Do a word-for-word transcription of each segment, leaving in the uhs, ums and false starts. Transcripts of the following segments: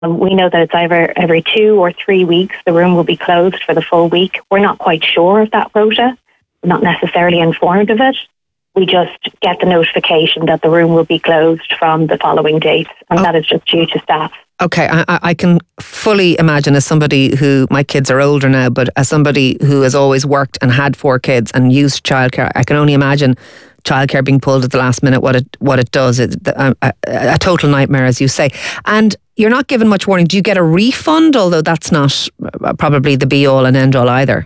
Um, we know that it's either every two or three weeks the room will be closed for the full week. We're not quite sure of that rota. We're not necessarily informed of it. We just get the notification that the room will be closed from the following date, and oh. that is just due to staff. Okay, I, I can fully imagine, as somebody who, my kids are older now, but as somebody who has always worked and had four kids and used childcare, I can only imagine childcare being pulled at the last minute, what it what it does. It, a, a, a total nightmare, as you say. And you're not given much warning. Do you get a refund? Although that's not probably the be all and end all either.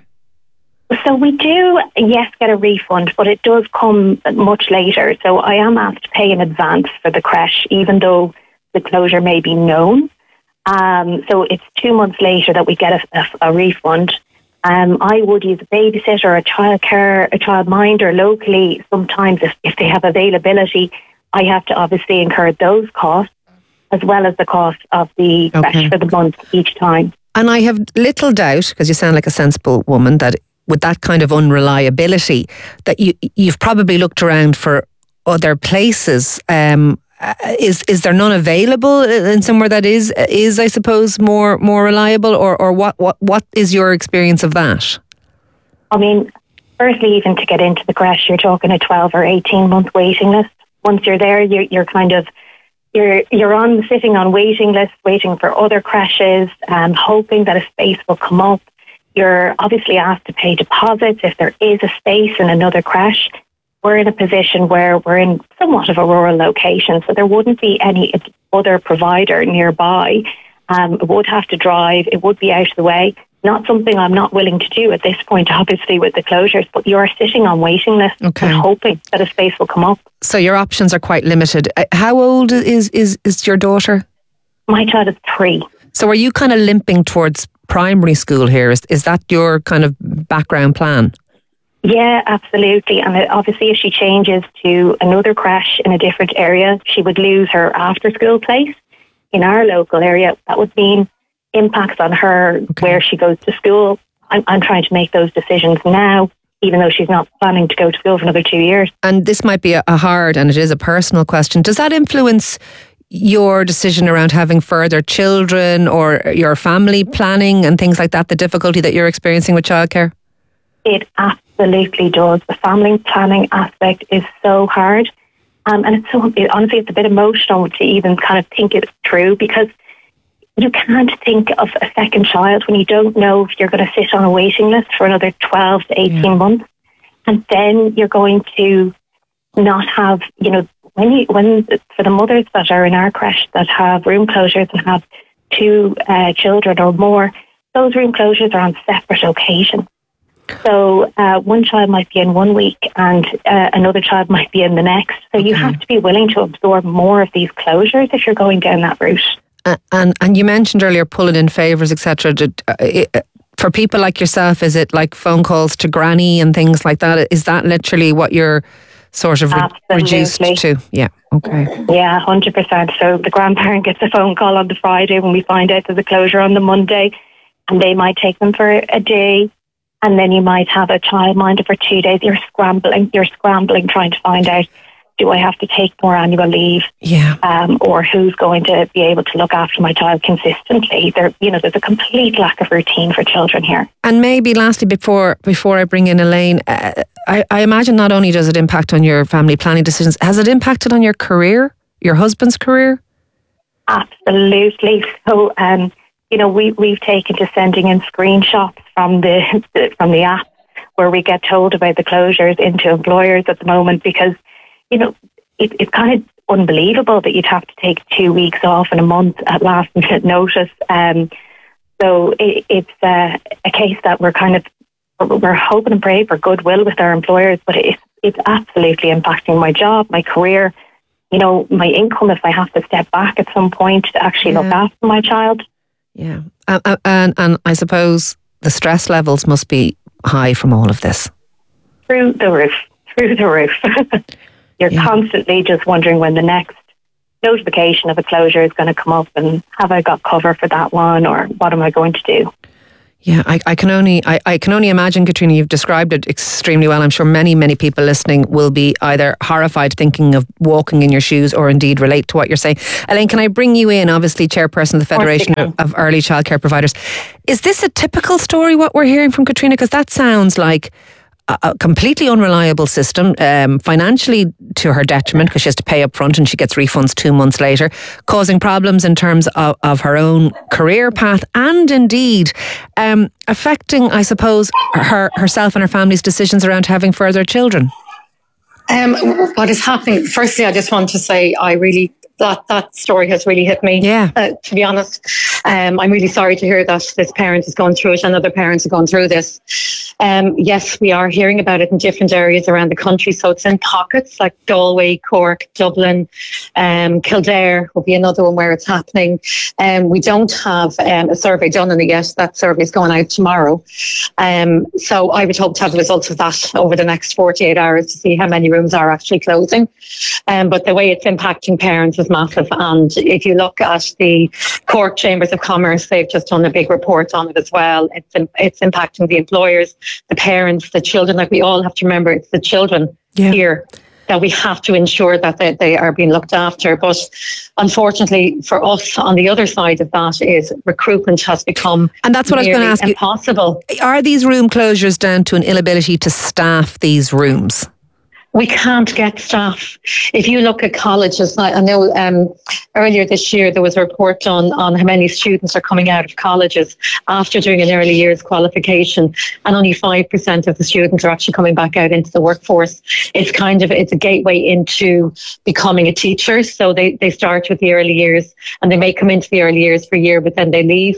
So we do, yes, get a refund, but it does come much later. So I am asked to pay in advance for the creche, even though the closure may be known. Um, so it's two months later that we get a, a, a refund. Um, I would use a babysitter, a childcare, a childminder locally. Sometimes if, if they have availability, I have to obviously incur those costs, as well as the cost of the okay. creche for the month each time. And I have little doubt, because you sound like a sensible woman, that with that kind of unreliability, that you, you've probably looked around for other places. Um, is is there none available in somewhere that is, is I suppose, more more reliable? Or, or what, what, what is your experience of that? I mean, firstly, even to get into the creche, you're talking a twelve or eighteen month waiting list. Once you're there, you're, you're kind of You're you're on sitting on waiting lists, waiting for other creches, um, hoping that a space will come up. You're obviously asked to pay deposits if there is a space in another creche. We're in a position where we're in somewhat of a rural location, so there wouldn't be any other provider nearby. Um, it would have to drive. It would be out of the way. Not something I'm not willing to do at this point, obviously, with the closures, but you are sitting on waiting lists okay. and hoping that a space will come up. So your options are quite limited. How old is, is, is your daughter? My child is three. So are you kind of limping towards primary school here? Is, is that your kind of background plan? Yeah, absolutely. And obviously if she changes to another creche in a different area, she would lose her after school place. In our local area, that would mean impacts on her okay. where she goes to school. I'm, I'm trying to make those decisions now, even though she's not planning to go to school for another two years. And this might be a, a hard, and it is a personal question. Does that influence your decision around having further children, or your family planning and things like that, the difficulty that you're experiencing with childcare? It absolutely does. The family planning aspect is so hard. Um, and it's so, it, honestly, it's a bit emotional to even kind of think it through, because you can't think of a second child when you don't know if you're going to sit on a waiting list for another twelve to eighteen yeah. months. And then you're going to not have, you know, when you, when for the mothers that are in our creche that have room closures and have two uh, children or more, those room closures are on separate occasions. So uh, one child might be in one week and uh, another child might be in the next. So okay. you have to be willing to absorb more of these closures if you're going down that route. Uh, and and you mentioned earlier pulling in favours, et cetera. Uh, for people like yourself, is it like phone calls to granny and things like that? Is that literally what you're sort of re- reduced to? Yeah, okay. Yeah, one hundred percent. So the grandparent gets a phone call on the Friday when we find out there's a closure on the Monday, and they might take them for a day, and then you might have a childminder for two days. You're scrambling, you're scrambling trying to find out, do I have to take more annual leave? Yeah. Um, or who's going to be able to look after my child consistently? There, you know, there's a complete lack of routine for children here. And maybe lastly, before before I bring in Elaine, uh, I, I imagine not only does it impact on your family planning decisions, has it impacted on your career, your husband's career? Absolutely. So, um, you know, we we've taken to sending in screenshots from the, the from the app where we get told about the closures into employers at the moment, because you know, it, it's kind of unbelievable that you'd have to take two weeks off in a month at last minute notice. Um, so it, it's uh, a case that we're kind of, we're hoping and praying for goodwill with our employers, but it's, it's absolutely impacting my job, my career, you know, my income if I have to step back at some point to actually yeah. look after my child. Yeah. And, and, and I suppose the stress levels must be high from all of this. Through the roof, through the roof. You're yeah. constantly just wondering when the next notification of a closure is going to come up, and have I got cover for that one, or what am I going to do? Yeah, I, I can only I, I can only imagine, Katrina, you've described it extremely well. I'm sure many, many people listening will be either horrified thinking of walking in your shoes or indeed relate to what you're saying. Elaine, can I bring you in, obviously chairperson of the Federation of, of Early Childcare Providers. Is this a typical story, what we're hearing from Katrina? Because that sounds like a, a completely unreliable system, um, financially to her detriment because she has to pay up front and she gets refunds two months later, causing problems in terms of, of her own career path and indeed um, affecting, I suppose, her herself and her family's decisions around having further children. Um, what is happening? Firstly, I just want to say I really that that story has really hit me. Yeah. Uh, to be honest, um, I'm really sorry to hear that this parent is going through it and other parents are going through this. Um, yes, we are hearing about it in different areas around the country. So it's in pockets like Galway, Cork, Dublin, um, Kildare will be another one where it's happening. Um, we don't have um, a survey done on it yet. That survey is going out tomorrow. Um, so I would hope to have the results of that over the next forty-eight hours to see how many rooms are actually closing. Um, but the way it's impacting parents is massive. And if you look at the Cork Chambers of Commerce, they've just done a big report on it as well. It's it's impacting the employers, the parents, the children. Like we all have to remember, it's the children yeah. here that we have to ensure that they, they are being looked after. But unfortunately for us, on the other side of that is recruitment has become and that's what I was going to ask impossible. You. Are these room closures down to an inability to staff these rooms? We can't get staff. If you look at colleges, I know um, earlier this year there was a report done on how many students are coming out of colleges after doing an early years qualification, and only five percent of the students are actually coming back out into the workforce. It's kind of, it's a gateway into becoming a teacher. So they, they start with the early years and they may come into the early years for a year, but then they leave.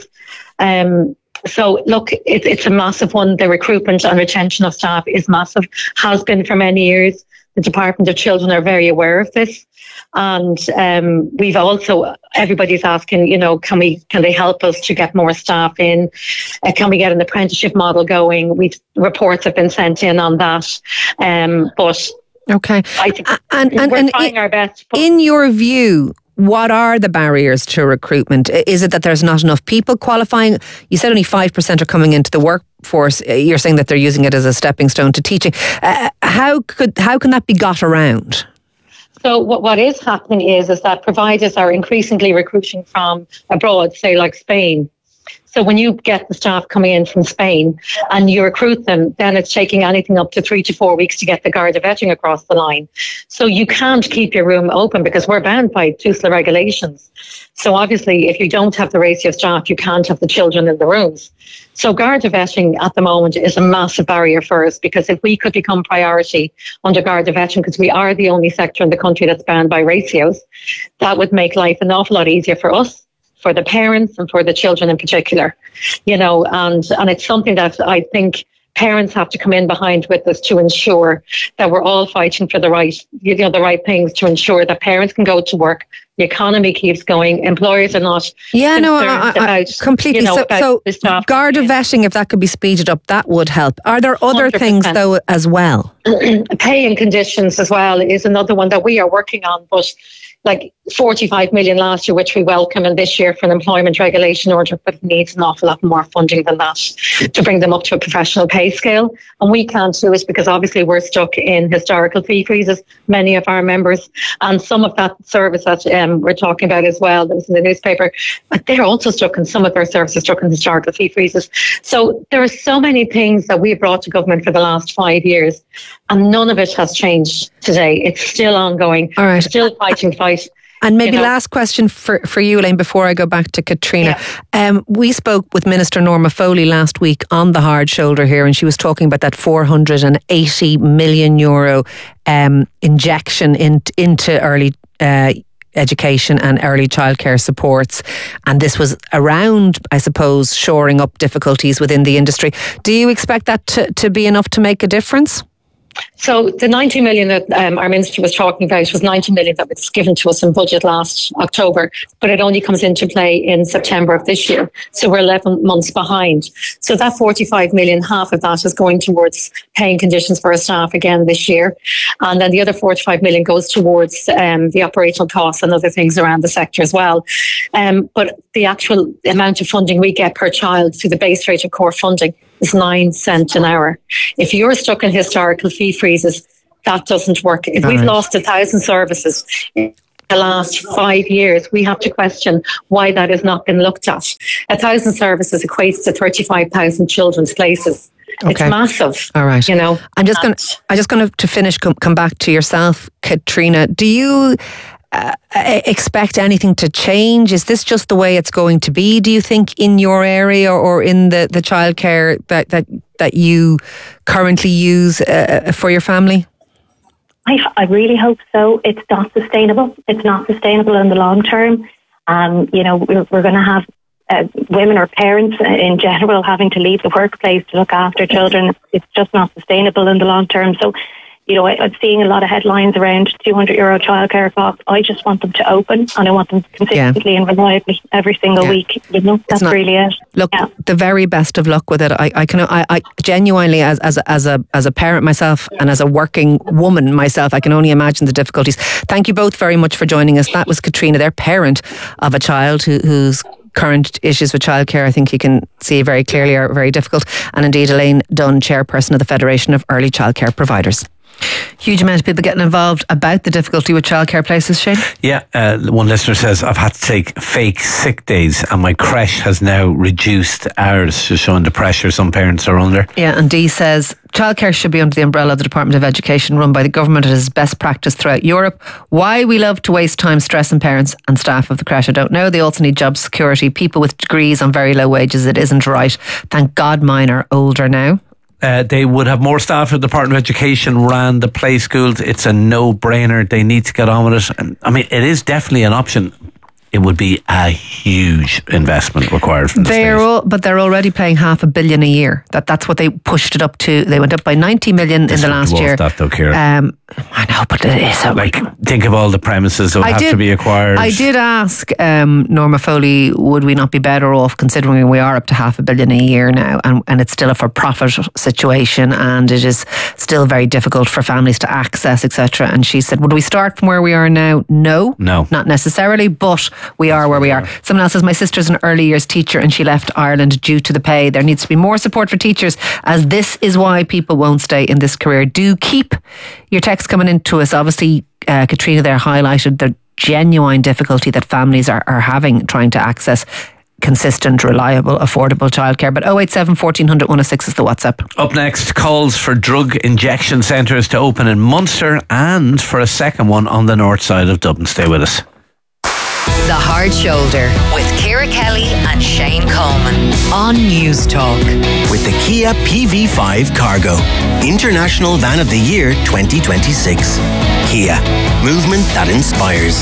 Um, So, look, it, it's a massive one. The recruitment and retention of staff is massive, has been for many years. The Department of Children are very aware of this. And um, we've also, everybody's asking, you know, can we, can they help us to get more staff in? Uh, can we get an apprenticeship model going? We've, reports have been sent in on that. Um, but okay. I think and, and, we're and trying it, our best. In your view, what are the barriers to recruitment? Is it that there's not enough people qualifying? You said only five percent are coming into the workforce. You're saying that they're using it as a stepping stone to teaching. Uh, how could how can that be got around? So what, what is happening is, is that providers are increasingly recruiting from abroad, say like Spain. So when you get the staff coming in from Spain and you recruit them, then it's taking anything up to three to four weeks to get the Garda vetting across the line. So you can't keep your room open because we're bound by TUSLA regulations. So obviously, if you don't have the ratio of staff, you can't have the children in the rooms. So Garda vetting at the moment is a massive barrier for us, because if we could become priority under Garda vetting, because we are the only sector in the country that's bound by ratios, that would make life an awful lot easier for us, for the parents and for the children in particular, you know, and, and it's something that I think parents have to come in behind with us to ensure that we're all fighting for the right, you know, the right things to ensure that parents can go to work, the economy keeps going, employers are not yeah, no, I, I, about, completely. You know, so, so Garda vetting, if that could be speeded up, that would help. Are there other one hundred percent things though as well? Pay and conditions as well is another one that we are working on, but like forty-five million last year, which we welcome, and this year for an employment regulation order, but it needs an awful lot more funding than that to bring them up to a professional pay scale. And we can't do it because obviously we're stuck in historical fee freezes, many of our members, and some of that service that um, we're talking about as well, that was in the newspaper, but they're also stuck in, some of their services stuck in historical fee freezes. So there are so many things that we've brought to government for the last five years, and none of it has changed today. It's still ongoing. All right. We're still fighting fight. And maybe you know. last question for, for you, Elaine, before I go back to Katrina. Yeah. Um, we spoke with Minister Norma Foley last week on the hard shoulder here, and she was talking about that four hundred eighty million euro um, injection in, into early uh, education and early childcare supports. And this was around, I suppose, shoring up difficulties within the industry. Do you expect that to, to be enough to make a difference? So the ninety million that um, our minister was talking about was ninety million that was given to us in budget last October, but it only comes into play in September of this year. So we're eleven months behind. So that forty-five million, half of that is going towards paying conditions for our staff again this year. And then the other forty-five million goes towards um, the operational costs and other things around the sector as well. Um, but the actual amount of funding we get per child through the base rate of core funding is nine cents an hour. If you're stuck in historical fee freezes, that doesn't work. If we've lost a thousand services in the last five years, we have to question why that has not been looked at. A thousand services equates to thirty-five thousand children's places. Okay. It's massive. All right. You know, I'm just going to, I'm just going to finish, come, come back to yourself, Katrina. Do you Uh, expect anything to change? Is this just the way it's going to be, do you think, in your area or in the, the childcare that, that, that you currently use uh, for your family? I, I really hope so. It's not sustainable. It's not sustainable in the long term. Um, you know, we're, we're going to have uh, women or parents in general having to leave the workplace to look after children. It's just not sustainable in the long term. So, you know, I, I'm seeing a lot of headlines around two hundred euro childcare costs. I just want them to open, and I want them consistently yeah. and reliably every single yeah. week. You know, that's not, really it. Look, yeah. the very best of luck with it. I, I can, I, I genuinely, as as a, as a as a parent myself and as a working woman myself, I can only imagine the difficulties. Thank you both very much for joining us. That was Katrina, their parent of a child who, who's current issues with childcare, I think you can see very clearly, are very difficult. And indeed, Elaine Dunn, chairperson of the Federation of Early Childcare Providers. Huge amount of people getting involved about the difficulty with childcare places, Shane. Yeah, uh, one listener says, I've had to take fake sick days and my creche has now reduced hours, just showing the pressure some parents are under. Yeah, and Dee says, childcare should be under the umbrella of the Department of Education, run by the government. It is best practice throughout Europe. Why we love to waste time stressing parents and staff of the creche, I don't know. They also need job security. People with degrees on very low wages, it isn't right. Thank God mine are older now. Uh, they would have more staff if the Department of Education ran the play schools. It's a no-brainer. They need to get on with it. And, I mean, it is definitely an option. It would be a huge investment required from the they're state. All, but they're already paying half a billion a year. That That's what they pushed it up to. They went up by ninety million this in the last year. That though, Ciara. Um, I know, but it is a like, think of all the premises that would I have did, to be acquired. I did ask um, Norma Foley, would we not be better off, considering we are up to half a billion a year now, and, and it's still a for-profit situation, and it is still very difficult for families to access, et cetera. And she said, would we start from where we are now? No, no, not necessarily, but we are where we are. Someone else says, my sister's an early years teacher and she left Ireland due to the pay. There needs to be more support for teachers, as this is why people won't stay in this career. Do keep your texts coming into us. Obviously, uh, Katrina there highlighted the genuine difficulty that families are, are having trying to access consistent, reliable, affordable childcare. But oh eight seven, fourteen hundred, one oh six is the WhatsApp. Up next, calls for drug injection centres to open in Munster and for a second one on the north side of Dublin. Stay with us. The Hard Shoulder with Ciara Kelly and Shane Coleman on News Talk. With the Kia P V five Cargo, International Van of the Year twenty twenty-six. Kia, movement that inspires.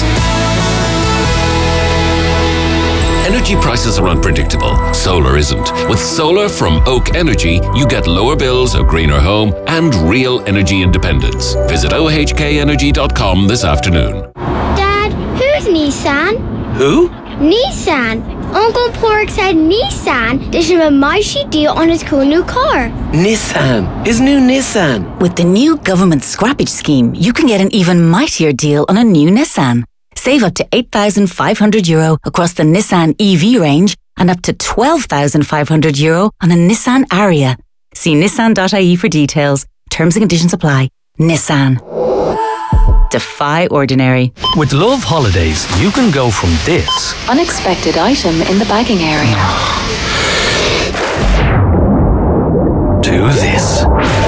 Energy prices are unpredictable. Solar isn't. With solar from Oak Energy, you get lower bills, a greener home, and real energy independence. Visit O H K energy dot com this afternoon. Dad, who's Nissan? Who? Nissan. Uncle Pork said Nissan did him a mighty deal on his cool new car. Nissan. His new Nissan. With the new government scrappage scheme, you can get an even mightier deal on a new Nissan. Save up to eight thousand five hundred euro across the Nissan E V range and up to twelve thousand five hundred euro on a Nissan Ariya. See nissan dot I E for details. Terms and conditions apply. Nissan. Defy ordinary. With Love Holidays, you can go from this unexpected item in the bagging area to this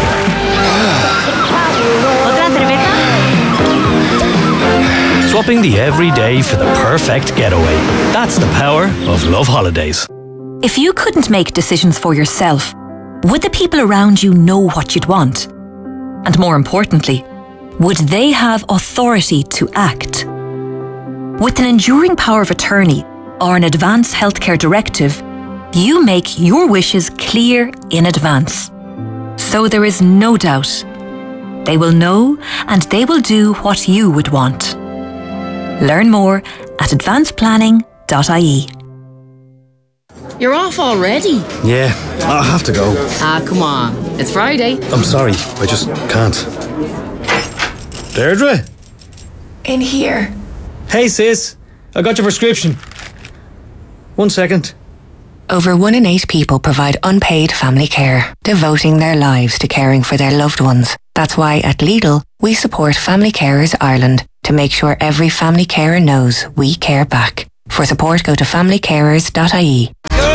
swapping the everyday for the perfect getaway. That's the power of Love Holidays. If you couldn't make decisions for yourself, would the people around you know what you'd want? And more importantly, would they have authority to act? With an enduring power of attorney or an advance healthcare directive, you make your wishes clear in advance. So there is no doubt. They will know and they will do what you would want. Learn more at advanced planning dot I E. You're off already? Yeah, I have to go. Ah, come on. It's Friday. I'm sorry, I just can't. Deirdre? In here. Hey sis, I got your prescription. One second. Over one in eight people provide unpaid family care, devoting their lives to caring for their loved ones. That's why at Lidl, we support Family Carers Ireland to make sure every family carer knows we care back. For support, go to family carers dot I E.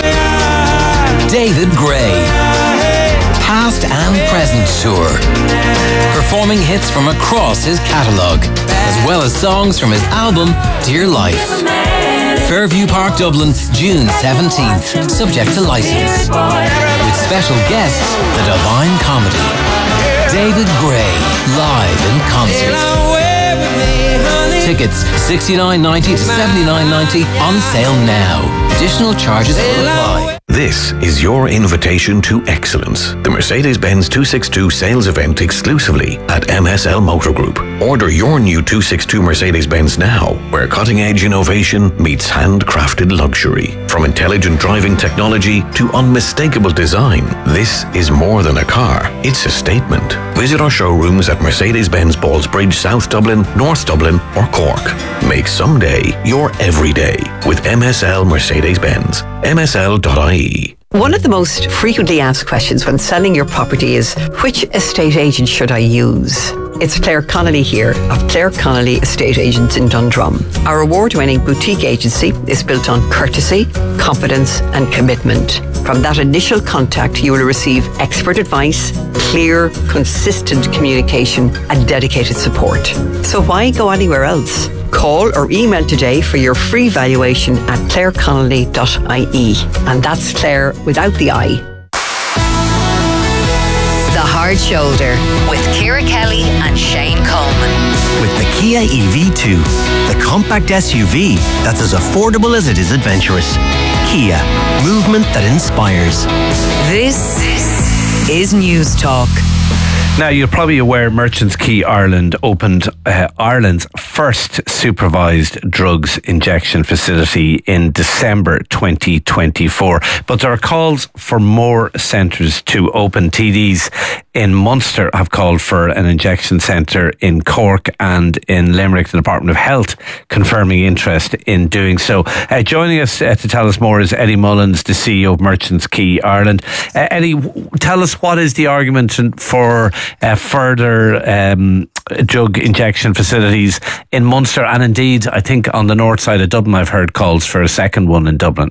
David Gray, past and present tour, performing hits from across his catalogue, as well as songs from his album Dear Life. Fairview Park, Dublin, June seventeenth, subject to licence. With special guests, The Divine Comedy. David Gray, live in concert. Tickets sixty-nine ninety to seventy-nine ninety, on sale now. Additional charges will apply. This is your invitation to excellence. The Mercedes-Benz two sixty-two sales event exclusively at M S L Motor Group. Order your new two sixty-two Mercedes-Benz now, where cutting-edge innovation meets handcrafted luxury. From intelligent driving technology to unmistakable design, this is more than a car. It's a statement. Visit our showrooms at Mercedes-Benz Ballsbridge, South Dublin, North Dublin or Cork. Make someday your everyday with M S L Mercedes-Benz. M S L dot I E. One of the most frequently asked questions when selling your property is, which estate agent should I use? It's Claire Connolly here of Claire Connolly Estate Agents in Dundrum. Our award-winning boutique agency is built on courtesy, confidence and commitment. From that initial contact, you will receive expert advice, clear, consistent communication and dedicated support. So why go anywhere else? Call or email today for your free valuation at claire connolly dot I E. And that's Claire without the I. The Hard Shoulder with Ciara Kelly and Shane Coleman. With the Kia E V two, the compact S U V that's as affordable as it is adventurous. Kia, movement that inspires. This is News Talk. Now, you're probably aware Merchants Key Ireland opened uh, Ireland's first supervised drugs injection facility in December twenty twenty-four. But there are calls for more centres to open. T Ds in Munster have called for an injection centre in Cork and in Limerick. The Department of Health confirming interest in doing so. Uh, joining us uh, to tell us more is Eddie Mullins, the C E O of Merchants Key Ireland. Uh, Eddie, tell us, what is the argument for Uh, further um, drug injection facilities in Munster, and indeed I think on the north side of Dublin I've heard calls for a second one in Dublin?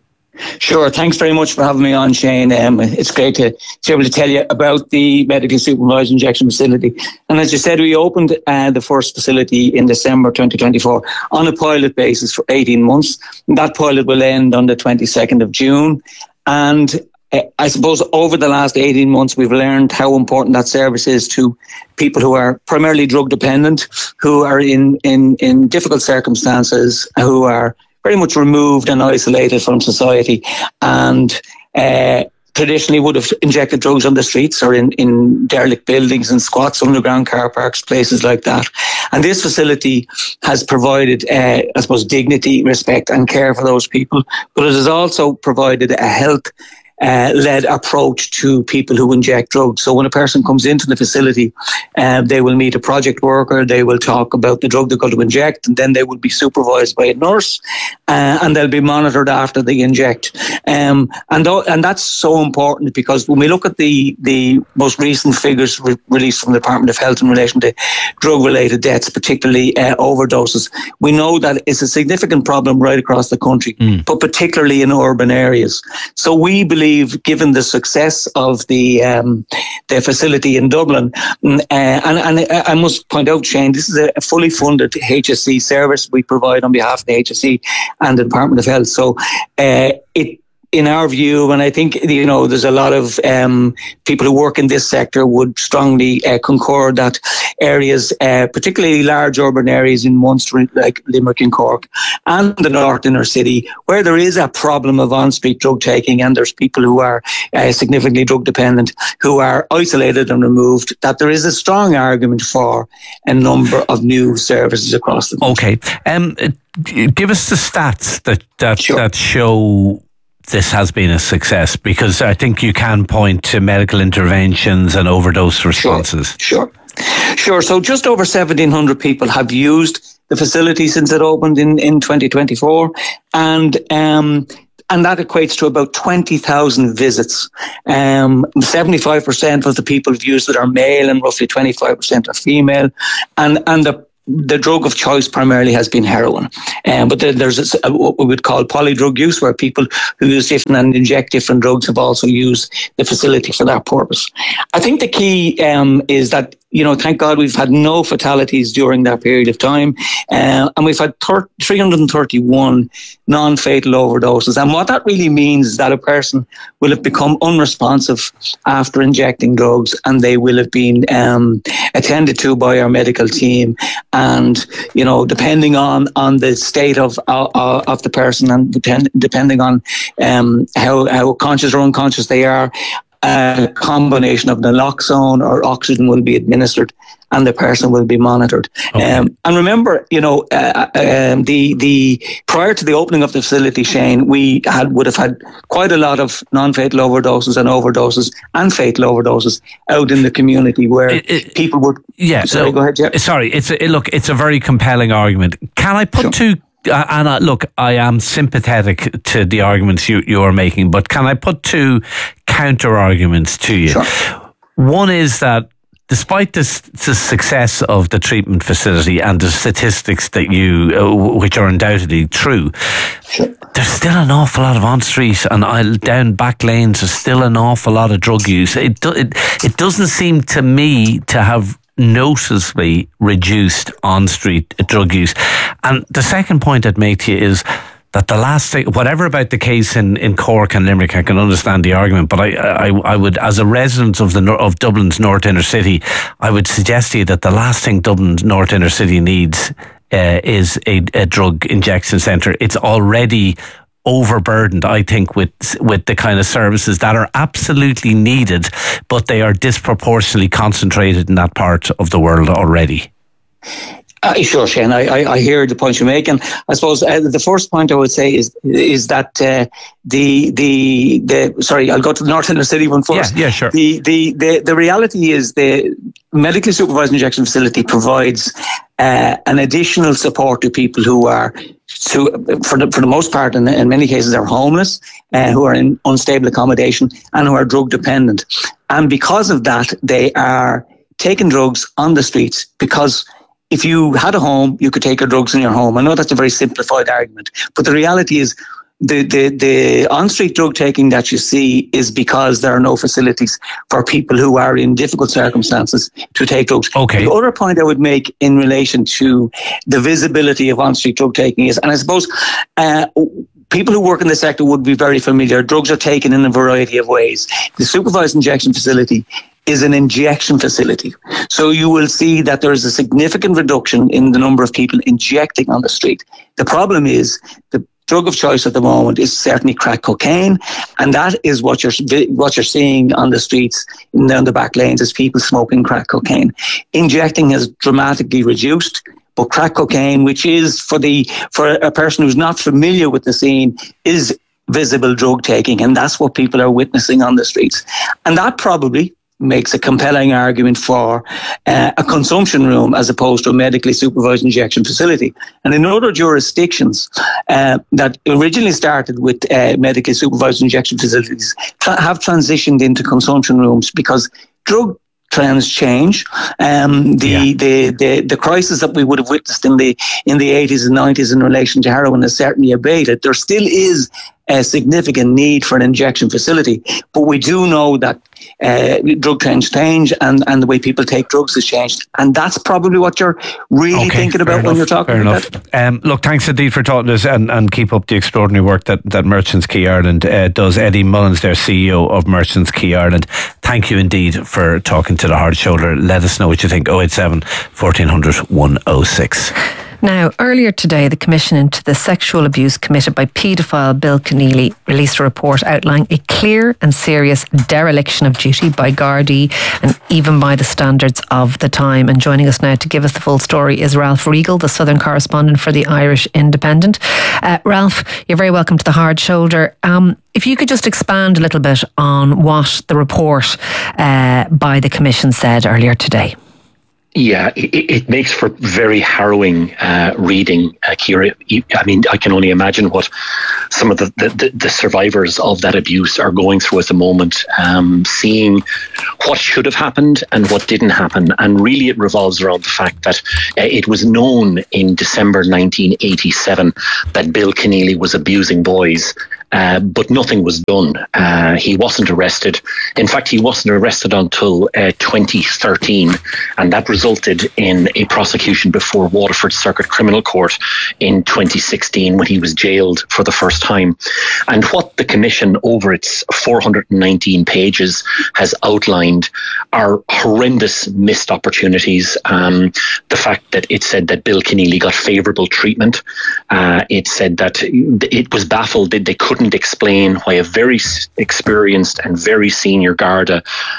Sure, thanks very much for having me on, Shane. Um, it's great to, to be able to tell you about the medically supervised injection facility. And as you said, we opened uh, the first facility in December twenty twenty-four on a pilot basis for eighteen months. And that pilot will end on the twenty-second of June. And I suppose over the last eighteen months, we've learned how important that service is to people who are primarily drug dependent, who are in, in, in difficult circumstances, who are very much removed and isolated from society, and uh, traditionally would have injected drugs on the streets or in, in derelict buildings and squats, underground car parks, places like that. And this facility has provided, uh, I suppose, dignity, respect and care for those people, but it has also provided a health Uh, led approach to people who inject drugs. So when a person comes into the facility, uh, they will meet a project worker, they will talk about the drug they're going to inject, and then they will be supervised by a nurse, uh, and they'll be monitored after they inject. Um, and th- and that's so important, because when we look at the, the most recent figures re- released from the Department of Health in relation to drug-related deaths, particularly uh, overdoses, we know that it's a significant problem right across the country, mm. but particularly in urban areas. So we believe, given the success of the um, the facility in Dublin, uh, and, and I must point out, Shane, this is a fully funded H S C service we provide on behalf of the H S C and the Department of Health. So uh, it in our view, and I think, you know, there's a lot of um, people who work in this sector would strongly uh, concur that areas, uh, particularly large urban areas in Munster, like Limerick and Cork, and the North Inner City, where there is a problem of on-street drug taking and there's people who are uh, significantly drug dependent, who are isolated and removed, that there is a strong argument for a number of new services across the country. Okay. Um, give us the stats that, that, sure. that show this has been a success, because I think you can point to medical interventions and overdose responses. Sure, sure. Sure. So just over seventeen hundred people have used the facility since it opened in, in twenty twenty-four. And um, and that equates to about twenty thousand visits. Um, seventy-five percent of the people who've used it are male and roughly twenty-five percent are female. And, and the The drug of choice primarily has been heroin, um, but there, there's a, what we would call polydrug use, where people who use different and inject different drugs have also used the facility for that purpose. I think the key um, is that, you know, thank God we've had no fatalities during that period of time, uh, and we've had three hundred thirty-one non-fatal overdoses. And what that really means is that a person will have become unresponsive after injecting drugs, and they will have been um, attended to by our medical team. And, you know, depending on, on the state of uh, of the person, and depend, depending on um, how, how conscious or unconscious they are, a combination of naloxone or oxygen will be administered, and the person will be monitored. Okay. Um, and remember, you know, uh, um, the the prior to the opening of the facility, Shane, we had would have had quite a lot of non-fatal overdoses and overdoses and fatal overdoses out in the community, where it, it, people would. Yeah. Sorry, so, go ahead, Jeff. Sorry, it's a, look, it's a very compelling argument. Can I put Sure. two? Uh, and uh, look, I am sympathetic to the arguments you, you are making, but can I put two counter arguments to you? Sure. One is that despite this, the success of the treatment facility and the statistics that you, uh, which are undoubtedly true, sure. there's still an awful lot of on-street and aisle, down back lanes. There's still an awful lot of drug use. It, do, it, it doesn't seem to me to have noticeably reduced on-street drug use. And the second point I'd make to you is that the last thing, whatever about the case in, in Cork and Limerick, I can understand the argument, but I, I, I would, as a resident of the of Dublin's North Inner City, I would suggest to you that the last thing Dublin's North Inner City needs uh, is a, a drug injection centre. It's already overburdened, I think, with with the kind of services that are absolutely needed, but they are disproportionately concentrated in that part of the world already. Uh, sure, Shane. I, I, I hear the point you're making. I suppose uh, the first point I would say is is that uh, the the the sorry, I'll go to the North Inner City one first. Yeah, yeah, sure. The the the, the reality is the medically supervised injection facility provides uh, an additional support to people who are, to, for the for the most part, in, in many cases, are homeless, uh, who are in unstable accommodation, and who are drug dependent. And because of that, they are taking drugs on the streets, because if you had a home, you could take your drugs in your home. I know that's a very simplified argument, but the reality is the, the, the on-street drug taking that you see is because there are no facilities for people who are in difficult circumstances to take drugs. Okay. The other point I would make in relation to the visibility of on-street drug taking is, and I suppose uh, people who work in the sector would be very familiar, drugs are taken in a variety of ways. The supervised injection facility is an injection facility. So you will see that there is a significant reduction in the number of people injecting on the street. The problem is the drug of choice at the moment is certainly crack cocaine, and that is what you're what you're seeing on the streets, down the back lanes, is people smoking crack cocaine. Injecting has dramatically reduced, but crack cocaine, which is for the for a person who's not familiar with the scene, is visible drug taking, and that's what people are witnessing on the streets. And that probably makes a compelling argument for uh, a consumption room as opposed to a medically supervised injection facility. And in other jurisdictions uh, that originally started with uh, medically supervised injection facilities tra- have transitioned into consumption rooms, because drug trends change. Um, the, yeah. the the the crisis that we would have witnessed in the in the eighties and nineties in relation to heroin has certainly abated. There still is a significant need for an injection facility. But we do know that uh, drug trends change, and, and the way people take drugs has changed. And that's probably what you're really okay, thinking about enough, when you're talking fair about enough. that. Um, look, thanks indeed for talking to us, and, and keep up the extraordinary work that, that Merchants Key Ireland uh, does. Eddie Mullins, their C E O of Merchants Key Ireland. Thank you indeed for talking to The Hard Shoulder. Let us know what you think. oh eight seven, fourteen hundred, one oh six. Now, earlier today, the Commission into the Sexual Abuse committed by paedophile Bill Keneally released a report outlining a clear and serious dereliction of duty by Gardaí and even by the standards of the time. And joining us now to give us the full story is Ralph Riegel, the Southern correspondent for the Irish Independent. Uh, Ralph, you're very welcome to The Hard Shoulder. Um, if you could just expand a little bit on what the report uh, by the Commission said earlier today. Yeah, it, it makes for very harrowing uh, reading, uh, Ciara. I mean, I can only imagine what some of the, the, the survivors of that abuse are going through at the moment, um, seeing what should have happened and what didn't happen. And really it revolves around the fact that uh, it was known in December nineteen eighty-seven that Bill Keneally was abusing boys. Uh, but nothing was done. Uh, he wasn't arrested. In fact, he wasn't arrested until uh, twenty thirteen, and that resulted in a prosecution before Waterford Circuit Criminal Court in twenty sixteen when he was jailed for the first time. And what the Commission, over its four hundred nineteen pages, has outlined are horrendous missed opportunities. Um, the fact that it said that Bill Keneally got favourable treatment. Uh, it said that it was baffled that they couldn't explain why a very experienced and very senior Garda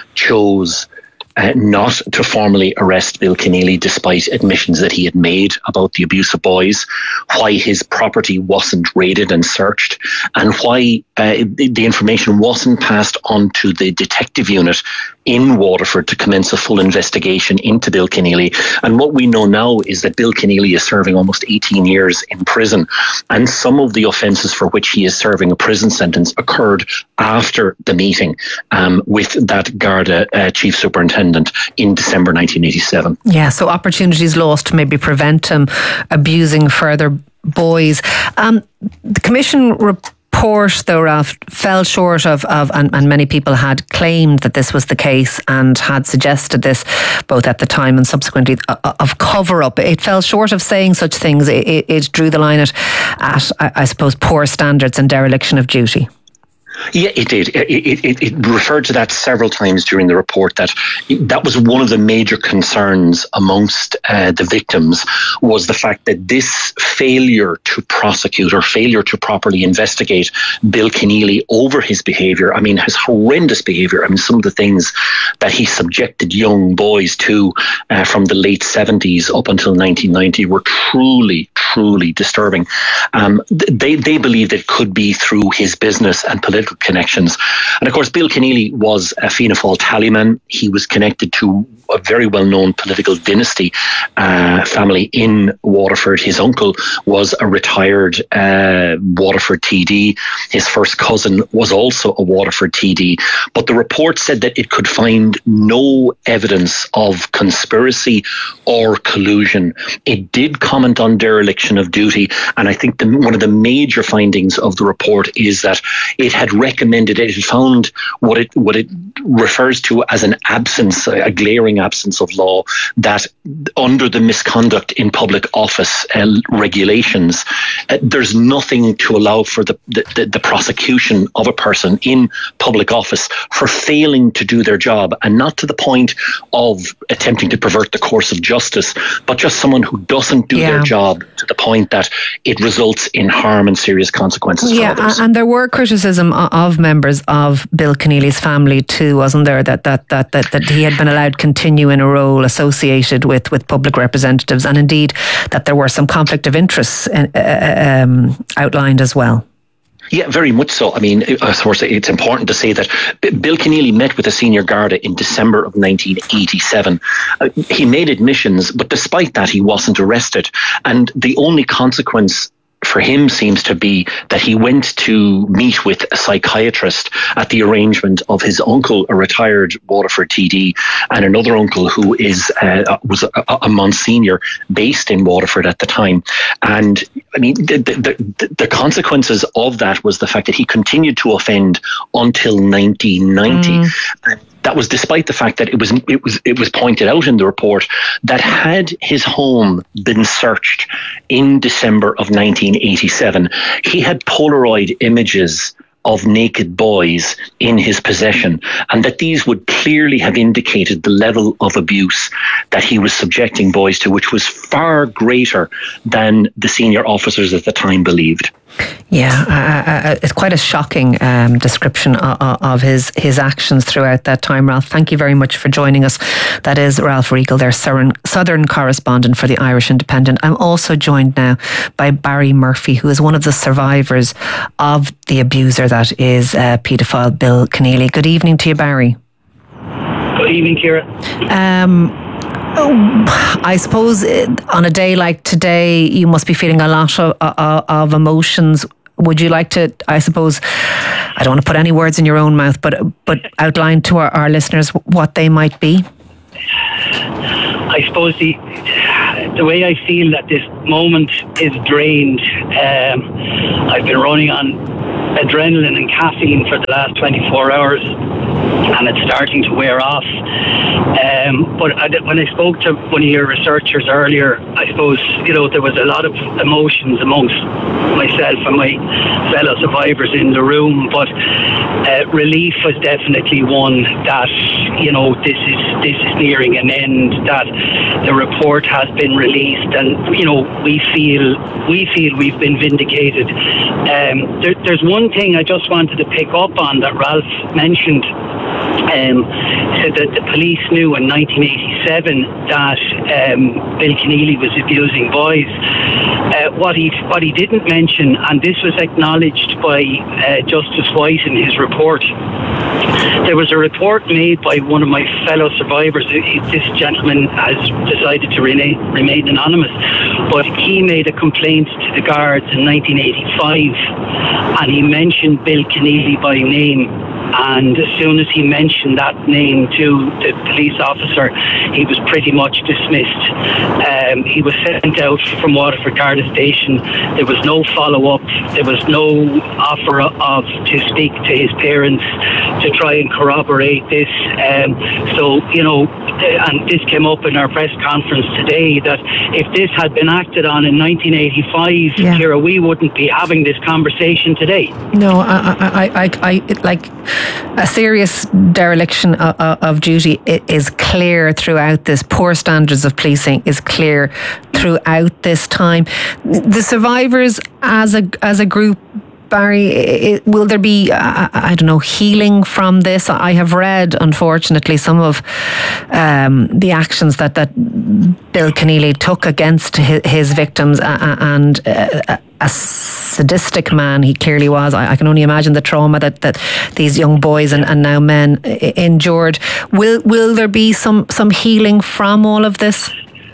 chose Uh, not to formally arrest Bill Keneally despite admissions that he had made about the abuse of boys, why his property wasn't raided and searched, and why uh, the information wasn't passed on to the detective unit in Waterford to commence a full investigation into Bill Keneally. And what we know now is that Bill Keneally is serving almost eighteen years in prison, and some of the offences for which he is serving a prison sentence occurred after the meeting um, with that Garda uh, chief superintendent in December nineteen eighty-seven. Yeah, so opportunities lost to maybe prevent him abusing further boys. Um, the Commission report, though, Ralph, fell short of, of and, and many people had claimed that this was the case and had suggested this both at the time and subsequently uh, of cover-up. It fell short of saying such things. It, it, it drew the line at, at, I suppose, poor standards and dereliction of duty. Yeah, it did. It, it, it referred to that several times during the report, that that was one of the major concerns amongst uh, the victims, was the fact that this failure to prosecute or failure to properly investigate Bill Keneally over his behaviour, I mean, his horrendous behaviour, I mean, some of the things that he subjected young boys to uh, from the late seventies up until nineteen ninety were truly, truly disturbing. Um, they, they believed it could be through his business and political connections. And of course, Bill Keneally was a Fianna Fáil tallyman. He was connected to a very well-known political dynasty uh, family in Waterford. His uncle was a retired uh, Waterford T D. His first cousin was also a Waterford T D. But the report said that it could find no evidence of conspiracy or collusion. It did comment on dereliction of duty, and I think the, one of the major findings of the report is that it had recommended, it had found what it what it refers to as an absence, a glaring absence of law, that under the misconduct in public office uh, regulations, uh, there's nothing to allow for the, the, the prosecution of a person in public office for failing to do their job, and not to the point of attempting to pervert the course of justice, but just someone who doesn't do yeah. their job to the point that it results in harm and serious consequences yeah, for others. And there were criticism of members of Bill Keneally's family too, wasn't there, that that, that, that, that he had been allowed to continue in a role associated with, with public representatives, and indeed that there were some conflict of interests uh, um, outlined as well. Yeah, very much so. I mean, of course, it's important to say that Bill Keneally met with a senior Garda in December of nineteen eighty-seven. Uh, he made admissions, but despite that, he wasn't arrested. And the only consequence for him seems to be that he went to meet with a psychiatrist at the arrangement of his uncle, a retired Waterford T D, and another uncle who is uh, was a, a Monsignor based in Waterford at the time. And I mean, the, the, the, the consequences of that was the fact that he continued to offend until nineteen ninety. Mm. And that was despite the fact that it was it was it was pointed out in the report that had his home been searched in December of nineteen eighty-seven, he had Polaroid images of naked boys in his possession, and that these would clearly have indicated the level of abuse that he was subjecting boys to, which was far greater than the senior officers at the time believed. Yeah, uh, uh, it's quite a shocking um, description of, of his his actions throughout that time. Ralph, thank you very much for joining us. That is Ralph Riegel, their southern, southern correspondent for the Irish Independent. I'm also joined now by Barry Murphy, who is one of the survivors of the abuser that is uh, paedophile Bill Keneally. Good evening to you, Barry. Good evening, Ciara. Um, I suppose on a day like today, you must be feeling a lot of, of, of emotions. Would you like to, I suppose, I don't want to put any words in your own mouth, but but outline to our, our listeners what they might be? I suppose the the way I feel at this moment is drained. Um, I've been running on adrenaline and caffeine for the last twenty-four hours, and it's starting to wear off. Um, but I, when I spoke to one of your researchers earlier, I suppose, you know, there was a lot of emotions amongst myself and my fellow survivors in the room, but uh, relief was definitely one that, you know, this is this is nearing an end, that the report has been released, and, you know, we feel we feel we've been vindicated. Um, there, there's one thing I just wanted to pick up on that Ralph mentioned. Um, said that the police knew in nineteen eighty-seven that um, Bill Keneally was abusing boys. Uh, what he what he didn't mention, and this was acknowledged by uh, Justice White in his report, there was a report made by one of my fellow survivors. This gentleman has decided to remain, remain anonymous, but he made a complaint to the guards in nineteen eighty-five, and he mentioned Bill Keneally by name. And as soon as he mentioned that name to the police officer, he was pretty much dismissed. Um, he was sent out from Waterford Garda Station. There was no follow-up. There was no offer of to speak to his parents to try and corroborate this. Um, so, you know, and this came up in our press conference today, that if this had been acted on in nineteen eighty-five, yeah. Ciara, we wouldn't be having this conversation today. No, I, I, I, I like... A serious dereliction of, of duty is clear throughout this. Poor standards of policing is clear throughout this time. The survivors as a as a group, Barry, it, will there be, uh, I don't know, healing from this? I have read, unfortunately, some of um, the actions that, that Bill Keneally took against his, his victims, uh, and uh, a sadistic man he clearly was. I, I can only imagine the trauma that, that these young boys and, and now men endured. Will will there be some, some healing from all of this?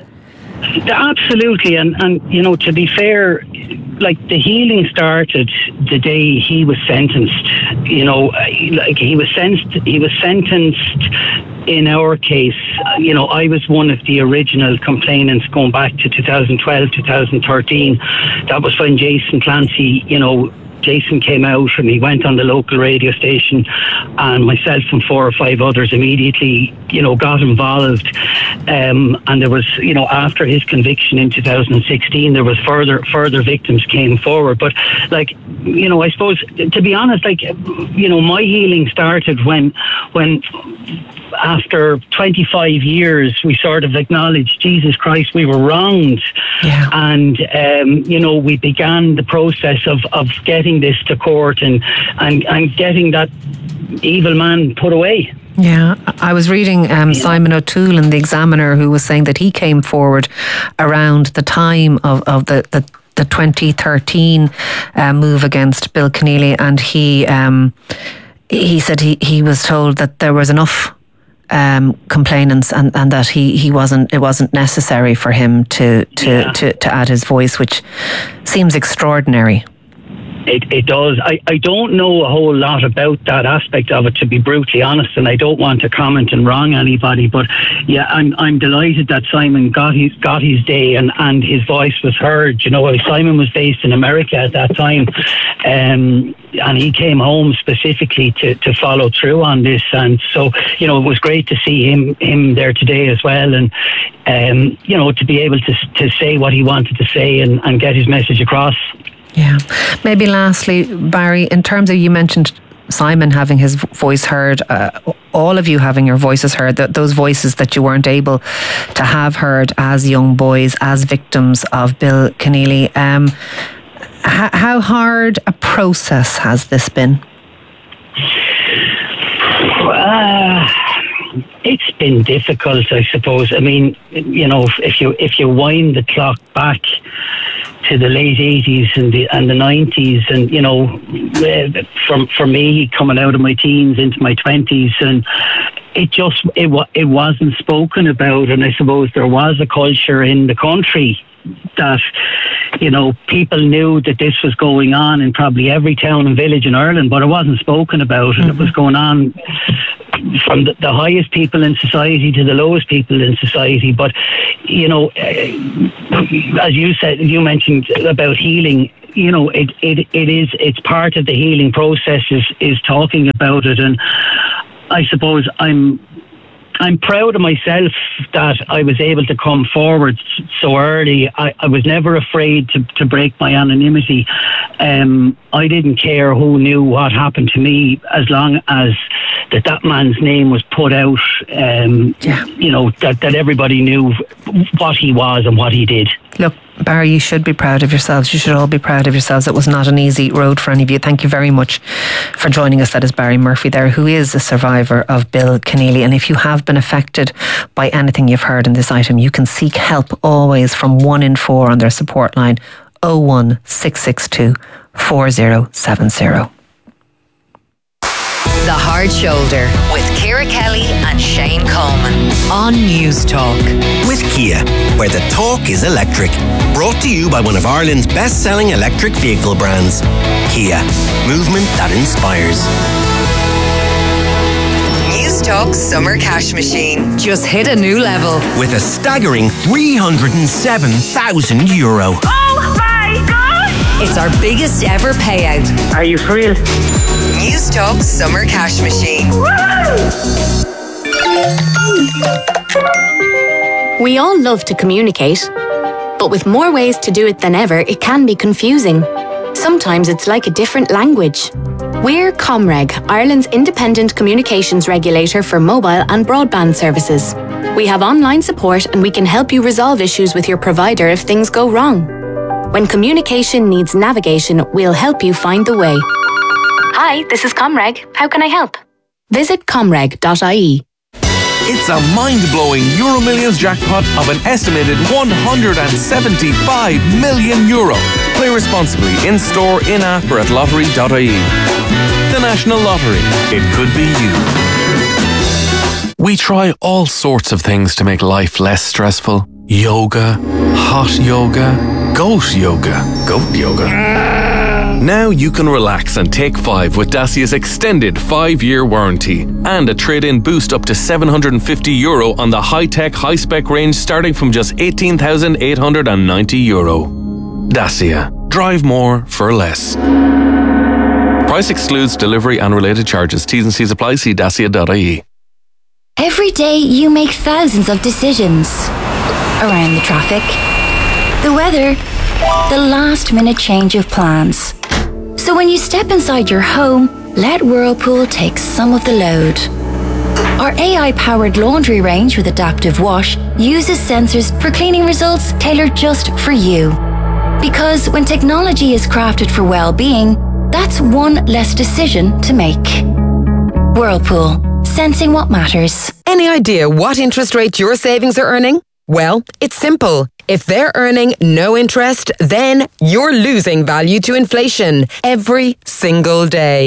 Absolutely, and, and you know, to be fair, like the healing started the day he was sentenced. You know, like he was sentenced. He was sentenced. In our case, you know, I was one of the original complainants going back to two thousand twelve, two thousand thirteen. That was when Jason Clancy, you know, Jason came out and he went on the local radio station, and myself and four or five others immediately, you know, got involved. Um, and there was, you know, after his conviction in two thousand sixteen, there was further further victims came forward. But like, you know, I suppose, to be honest, like, you know, my healing started when when after twenty-five years, we sort of acknowledged, Jesus Christ, we were wronged. Yeah. And, um, you know, we began the process of, of getting this to court and, and, and getting that evil man put away. Yeah, I was reading um, Simon O'Toole in the Examiner, who was saying that he came forward around the time of, of the, the the twenty thirteen uh, move against Bill Keneally, and he um, he said he, he was told that there was enough um, complainants, and, and that he, he wasn't, it wasn't necessary for him to to, Yeah. to to add his voice, which seems extraordinary. It, it does. I, I don't know a whole lot about that aspect of it, to be brutally honest, and I don't want to comment and wrong anybody. But yeah, I'm I'm delighted that Simon got his got his day and, and his voice was heard. You know, Simon was based in America at that time, um, and he came home specifically to, to follow through on this. And so, you know, it was great to see him him there today as well, and um, you know, to be able to to say what he wanted to say and, and get his message across. Yeah. Maybe lastly, Barry, in terms of, you mentioned Simon having his voice heard, uh, all of you having your voices heard, that those voices that you weren't able to have heard as young boys, as victims of Bill Keneally. Um, h- how hard a process has this been? Uh, it's been difficult, I suppose. I mean, you know, if you if you wind the clock back to the late eighties and the and the nineties, and you know, uh, from for me coming out of my teens into my twenties, and it just it wa- it wasn't spoken about, and I suppose there was a culture in the country that, you know, people knew that this was going on in probably every town and village in Ireland, but it wasn't spoken about, and mm-hmm. it was going on from the, the highest people in society to the lowest people in society. But, you know, uh, as you said, you mentioned about healing, you know, it, it, it is, it's part of the healing process is, is talking about it. And I suppose I'm, I'm proud of myself that I was able to come forward so early. I, I was never afraid to, to break my anonymity. Um, I didn't care who knew what happened to me, as long as that that man's name was put out, um, yeah. you know, that, that everybody knew what he was and what he did. Look, Barry, you should be proud of yourselves. You should all be proud of yourselves. It was not an easy road for any of you. Thank you very much for joining us. That is Barry Murphy there, who is a survivor of Bill Keneally. And if you have been affected by anything you've heard in this item, you can seek help always from one in four on their support line, oh one six six two four oh seven oh. The Hard Shoulder with Ciara Kelly and Shane Coleman on News Talk. With Kia, where the talk is electric. Brought to you by one of Ireland's best-selling electric vehicle brands. Kia, movement that inspires. News Talk Summer Cash Machine just hit a new level. With a staggering three hundred seven thousand euro. Oh my God! It's our biggest ever payout. Are you for real? News Talk Summer Cash Machine. We all love to communicate, but with more ways to do it than ever, it can be confusing. Sometimes it's like a different language. We're Comreg, Ireland's independent communications regulator for mobile and broadband services. We have online support and we can help you resolve issues with your provider if things go wrong. When communication needs navigation, we'll help you find the way. Hi, this is Comreg. How can I help? Visit comreg dot I E. It's a mind-blowing Euro Millions jackpot of an estimated one hundred seventy-five million euro. Play responsibly in-store, in-app or at lottery dot I E. The National Lottery. It could be you. We try all sorts of things to make life less stressful. Yoga, hot yoga, goat yoga, goat yoga. Now you can relax and take five with Dacia's extended five-year warranty and a trade-in boost up to seven hundred fifty euro on the high-tech, high-spec range starting from just eighteen thousand eight hundred ninety euro. Dacia. Drive more for less. Price excludes delivery and related charges. T's and C's apply. See dacia dot I E. Every day you make thousands of decisions. Around the traffic, the weather, the last minute change of plans. So when you step inside your home, let Whirlpool take some of the load. Our A I-powered laundry range with adaptive wash uses sensors for cleaning results tailored just for you. Because when technology is crafted for well-being, that's one less decision to make. Whirlpool, sensing what matters. Any idea what interest rate your savings are earning? Well, it's simple. If they're earning no interest, then you're losing value to inflation every single day.